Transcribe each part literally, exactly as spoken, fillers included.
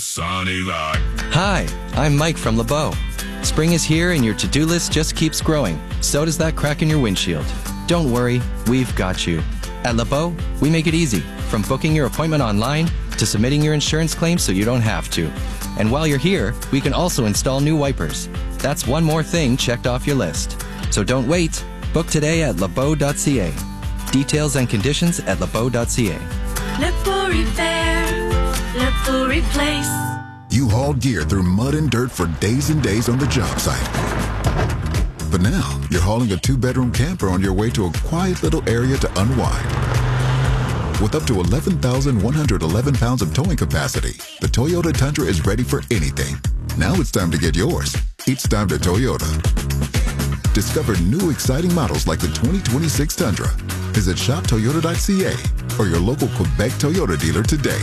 sunny light. Hi, I'm Mike from LeBeau. Spring is here and your to-do list just keeps growing. So does that crack in your windshield. Don't worry, we've got you. At LeBeau, we make it easy, from booking your appointment online to submitting your insurance claim so you don't have to. And while you're here, we can also install new wipers. That's one more thing checked off your list. So don't wait. Book today at lebeau dot c a. Details and conditions at lebeau dot c a. LeBeau Repair, LeBeau Replace. You hauled gear through mud and dirt for days and days on the job site. But now, you're hauling a two-bedroom camper on your way to a quiet little area to unwind. With up to eleven thousand one hundred eleven pounds of towing capacity, the Toyota Tundra is ready for anything. Now it's time to get yours. It's time to Toyota. Discover new exciting models like the twenty twenty-six Tundra. Visit shop toyota dot c a or your local Quebec Toyota dealer today.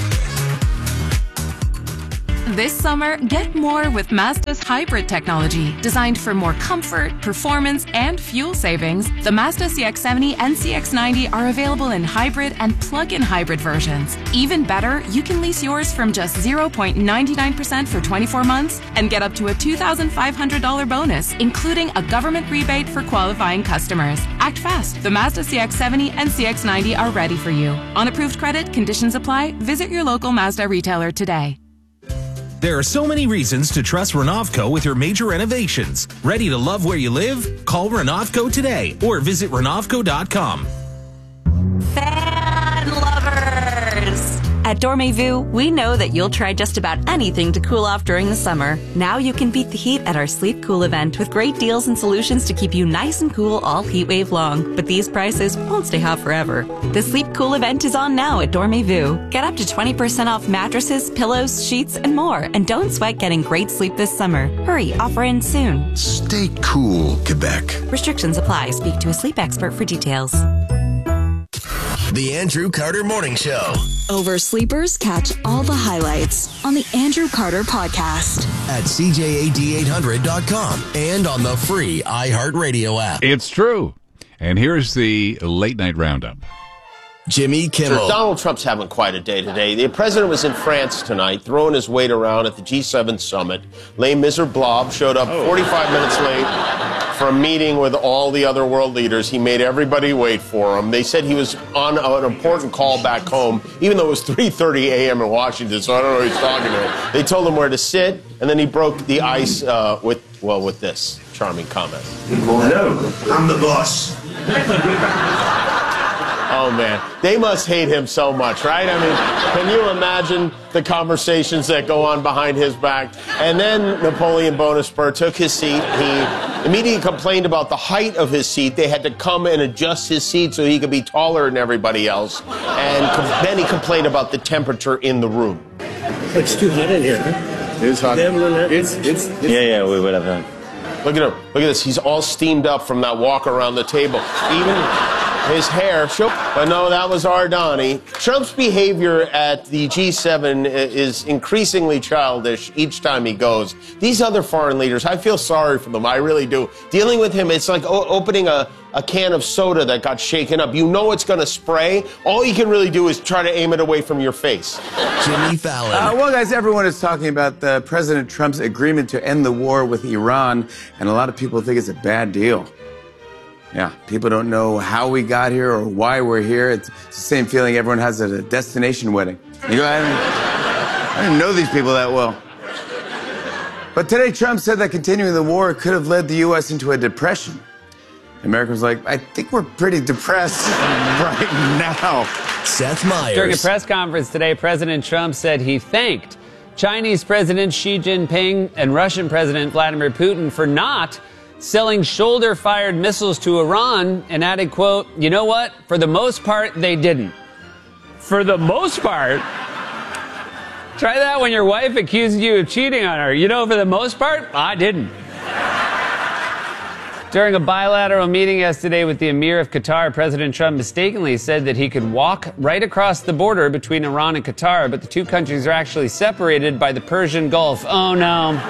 This summer, get more with Mazda's hybrid technology. Designed for more comfort, performance, and fuel savings, the Mazda C X seventy and C X ninety are available in hybrid and plug-in hybrid versions. Even better, you can lease yours from just zero point nine nine percent for twenty-four months and get up to a two thousand five hundred dollars bonus, including a government rebate for qualifying customers. Act fast. The Mazda C X seventy and C X ninety are ready for you. On approved credit, conditions apply. Visit your local Mazda retailer today. There are so many reasons to trust Renovco with your major renovations. Ready to love where you live? Call Renovco today or visit renovco dot com. Fan lovers! At Dormez-vous, we know that you'll try just about anything to cool off during the summer. Now you can beat the heat at our Sleep Cool event with great deals and solutions to keep you nice and cool all heat wave long. But these prices won't stay hot forever. The Sleep Cool event is on now at Dormez-vous. Get up to twenty percent off mattresses, pillows, sheets, and more. And don't sweat getting great sleep this summer. Hurry, offer ends soon. Stay cool, Quebec. Restrictions apply. Speak to a sleep expert for details. The Andrew Carter Morning Show. Oversleepers catch all the highlights on the Andrew Carter Podcast. At C J A D eight hundred dot com and on the free iHeartRadio app. It's true. And here's the late night roundup. Jimmy Kimmel. So Donald Trump's having quite a day today. The president was in France tonight, throwing his weight around at the G seven summit. Les Miserables showed up forty-five minutes late for a meeting with all the other world leaders. He made everybody wait for him. They said he was on an important call back home, even though it was three thirty a.m. in Washington, so I don't know who he's talking to. They told him where to sit, and then he broke the ice uh, with, well, with this charming comment. Hello, I'm the boss. Oh, man. They must hate him so much, right? I mean, can you imagine the conversations that go on behind his back? And then Napoleon Bonaparte took his seat. He immediately complained about the height of his seat. They had to come and adjust his seat so he could be taller than everybody else. And com- then he complained about the temperature in the room. It's too hot in here, huh? It's hot. It's, it's, it's, yeah, yeah, we would have done. Look at him. Look at this. He's all steamed up from that walk around the table. Even his hair. But no, that was Ardani. Trump's behavior at the G seven is increasingly childish each time he goes. These other foreign leaders, I feel sorry for them. I really do. Dealing with him, it's like o- opening a, a can of soda that got shaken up. You know it's going to spray. All you can really do is try to aim it away from your face. Jimmy Fallon. Uh, well, guys, everyone is talking about the President Trump's agreement to end the war with Iran, and a lot of people think it's a bad deal. Yeah, people don't know how we got here or why we're here. It's the same feeling everyone has at a destination wedding. You go, I don't, I don't know these people that well. But today, Trump said that continuing the war could have led the U S into a depression. Americans like, I think we're pretty depressed right now. Seth Meyers. During a press conference today, President Trump said he thanked Chinese President Xi Jinping and Russian President Vladimir Putin for not selling shoulder-fired missiles to Iran, and added, quote, you know what? For the most part, they didn't. For the most part? Try that when your wife accuses you of cheating on her. You know, for the most part, I didn't. During a bilateral meeting yesterday with the Emir of Qatar, President Trump mistakenly said that he could walk right across the border between Iran and Qatar, but the two countries are actually separated by the Persian Gulf. Oh, no.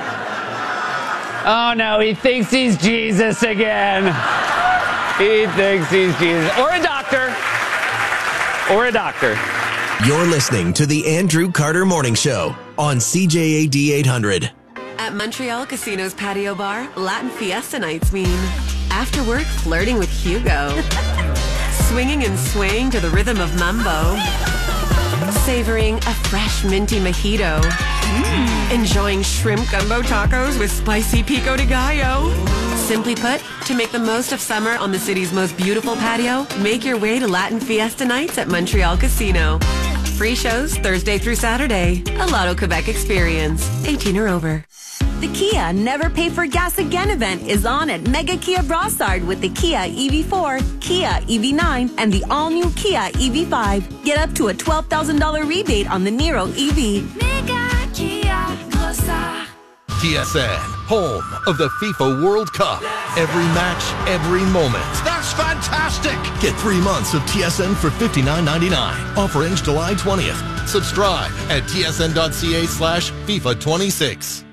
Oh, no, he thinks he's Jesus again. He thinks he's Jesus. Or a doctor. Or a doctor. You're listening to the Andrew Carter Morning Show. on C J A D eight hundred. At Montreal Casino's patio bar, Latin Fiesta nights mean after work flirting with Hugo, swinging and swaying to the rhythm of mambo, savoring a fresh minty mojito, mm. enjoying shrimp gumbo tacos with spicy pico de gallo. Simply put, to make the most of summer on the city's most beautiful patio, make your way to Latin Fiesta nights at Montreal Casino. Free shows Thursday through Saturday. A Lotto Quebec experience. eighteen or over. The Kia Never Pay for Gas Again event is on at Mega Kia Brossard with the Kia E V four, Kia E V nine, and the all-new Kia E V five. Get up to a twelve thousand dollars rebate on the Niro E V. Mega Kia Brossard. T S N, home of the FIFA World Cup. Every match, every moment. That's fantastic! Get three months of T S N for fifty-nine ninety-nine. Offer ends July twentieth. Subscribe at tsn.ca slash FIFA 26.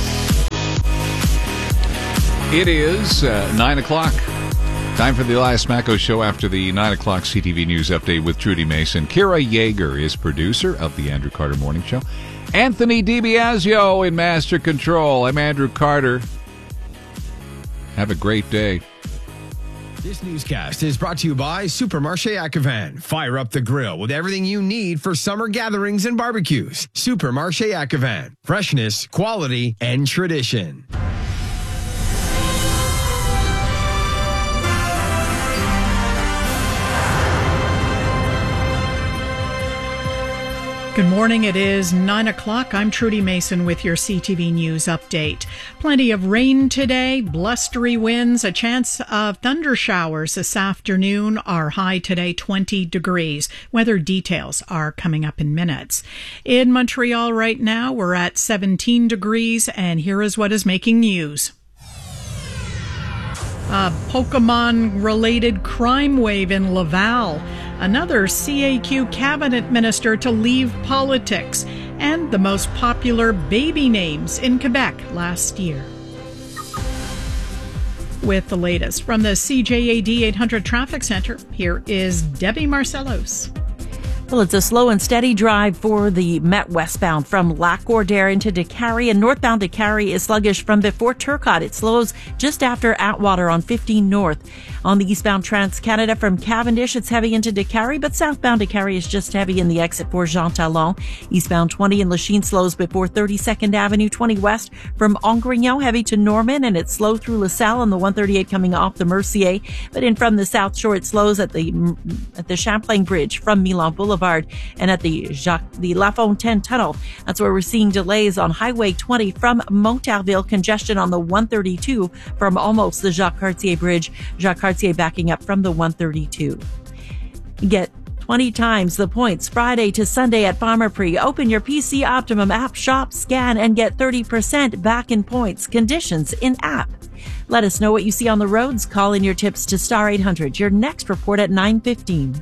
It is uh, nine o'clock. Time for the Elias Macco Show after the nine o'clock C T V News Update with Trudy Mason. Kira Yeager is producer of the Andrew Carter Morning Show. Anthony DiBiasio in Master Control. I'm Andrew Carter. Have a great day. This newscast is brought to you by Supermarché Acavan. Fire up the grill with everything you need for summer gatherings and barbecues. Supermarché Acavan. Freshness, quality, and tradition. Good morning. It is nine o'clock. I'm Trudy Mason with your C T V News update. Plenty of rain today, blustery winds, a chance of thunder showers this afternoon. Our high today, twenty degrees. Weather details are coming up in minutes. In Montreal right now, we're at seventeen degrees, and here is what is making news. A Pokemon-related crime wave in Laval. Another C A Q cabinet minister to leave politics. And the most popular baby names in Quebec last year. With the latest from the C J A D eight hundred Traffic Center, here is Debbie Marcellos. Well, it's a slow and steady drive for the Met westbound from Lac-Gordaire into Décarie, and northbound Décarie is sluggish from before Turcotte. It slows just after Atwater on fifteen North. On the eastbound Trans-Canada from Cavendish, it's heavy into Décarie, but southbound Décarie is just heavy in the exit for Jean Talon. Eastbound twenty in Lachine slows before thirty-second Avenue, twenty west from Angrignon, heavy to Norman, and it's slow through LaSalle on the one thirty-eight coming off the Mercier. But in from the South Shore, it slows at the at the Champlain Bridge from Milan Boulevard and at the Jacques, the La Fontaine Tunnel. That's where we're seeing delays on Highway twenty from Montarville, congestion on the one thirty-two from almost the Jacques Cartier Bridge. Jacques Cartier backing up from the one thirty-two. Get twenty times the points Friday to Sunday at Pharmaprix. Open your P C Optimum app, shop, scan, and get thirty percent back in points. Conditions in app. Let us know what you see on the roads. Call in your tips to Star eight hundred. Your next report at nine fifteen.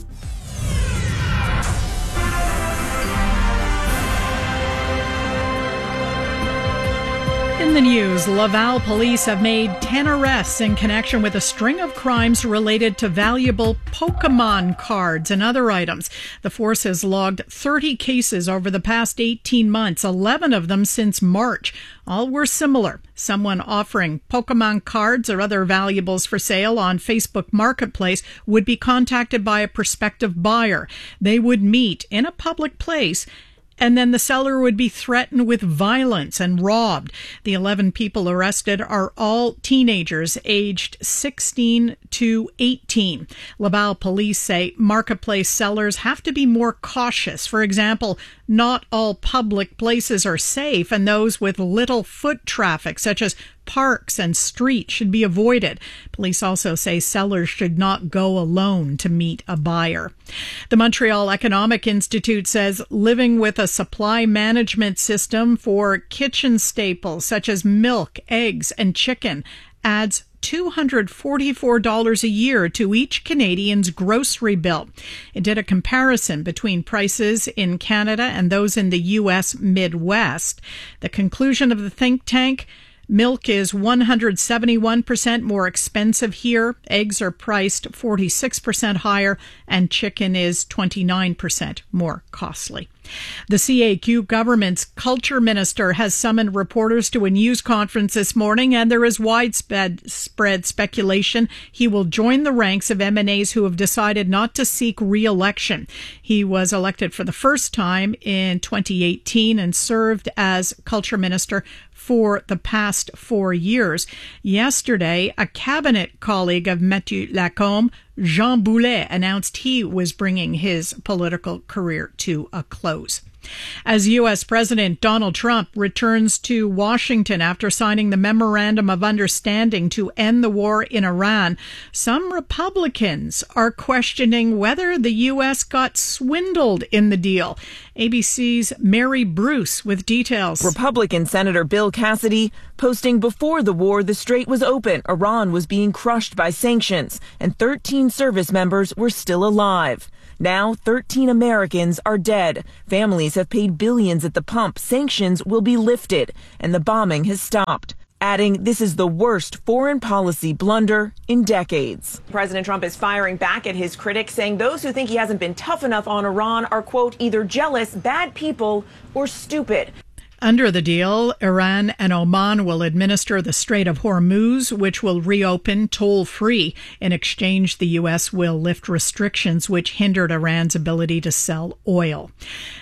In the news, Laval police have made ten arrests in connection with a string of crimes related to valuable Pokemon cards and other items. The force has logged thirty cases over the past eighteen months, eleven of them since March. All were similar. Someone offering Pokemon cards or other valuables for sale on Facebook Marketplace would be contacted by a prospective buyer. They would meet in a public place, and then the seller would be threatened with violence and robbed. The eleven people arrested are all teenagers aged sixteen to eighteen. Laval police say marketplace sellers have to be more cautious. For example, not all public places are safe, and those with little foot traffic, such as parks and streets, should be avoided. Police also say sellers should not go alone to meet a buyer. The Montreal Economic Institute says living with a supply management system for kitchen staples such as milk, eggs, and chicken adds two hundred forty-four dollars a year to each Canadian's grocery bill. It did a comparison between prices in Canada and those in the U S Midwest. The conclusion of the think tank: milk is one hundred seventy-one percent more expensive here, eggs are priced forty-six percent higher, and chicken is twenty-nine percent more costly. The C A Q government's culture minister has summoned reporters to a news conference this morning, and there is widespread spread speculation he will join the ranks of M N As who have decided not to seek re-election. He was elected for the first time in twenty eighteen and served as culture minister for the past four years. Yesterday, a cabinet colleague of Mathieu Lacombe, Jean Boulet, announced he was bringing his political career to a close. As U S. President Donald Trump returns to Washington after signing the Memorandum of Understanding to end the war in Iran, some Republicans are questioning whether the U S got swindled in the deal. A B C's Mary Bruce with details. Republican Senator Bill Cassidy posting before the war the strait was open, Iran was being crushed by sanctions, and thirteen service members were still alive. Now, thirteen Americans are dead. Families have paid billions at the pump. Sanctions will be lifted, and the bombing has stopped. Adding, this is the worst foreign policy blunder in decades. President Trump is firing back at his critics, saying those who think he hasn't been tough enough on Iran are, quote, either jealous, bad people, or stupid. Under the deal, Iran and Oman will administer the Strait of Hormuz, which will reopen toll-free. In exchange, the U S will lift restrictions which hindered Iran's ability to sell oil.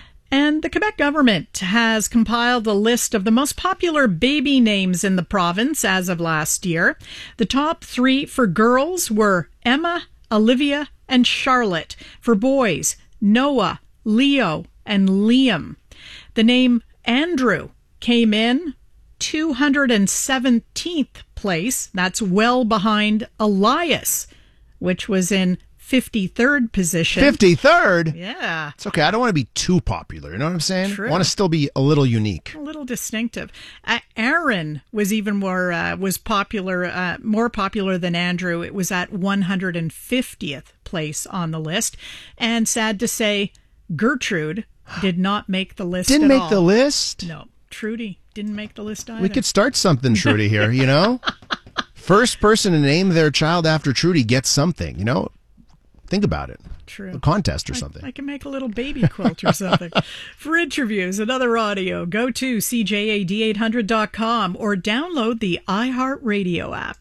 And the Quebec government has compiled a list of the most popular baby names in the province as of last year. The top three for girls were Emma, Olivia, and Charlotte. For boys, Noah, Leo, and Liam. The name Andrew came in two hundred seventeenth place. That's well behind Elias, which was in fifty-third position. fifty-third? Yeah. It's okay. I don't want to be too popular. You know what I'm saying? True. I want to still be a little unique. A little distinctive. Uh, Aaron was even more uh, was popular, uh, more popular than Andrew. It was at one hundred fiftieth place on the list. And sad to say, Gertrude did not make the list Didn't at make all. the list? No. Trudy didn't make the list either. We could start something, Trudy, here, you know? First person to name their child after Trudy gets something, you know? Think about it. True. A contest or I, something. I can make a little baby quilt or something. For interviews and other audio, go to C J A D eight hundred dot com or download the iHeartRadio app.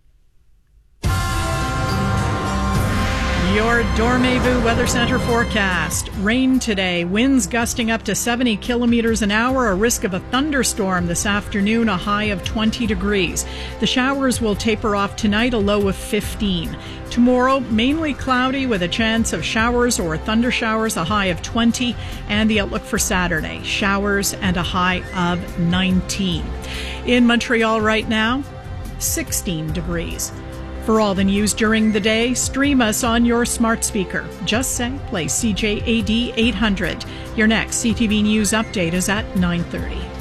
Your Dormez-vous Weather Center forecast. Rain today. Winds gusting up to seventy kilometers an hour. A risk of a thunderstorm this afternoon. A high of twenty degrees. The showers will taper off tonight. A low of fifteen. Tomorrow, mainly cloudy with a chance of showers or thunder showers. A high of twenty. And the outlook for Saturday. Showers and a high of nineteen. In Montreal right now, sixteen degrees. For all the news during the day, stream us on your smart speaker. Just say, play C J A D eight hundred. Your next C T V News update is at nine thirty.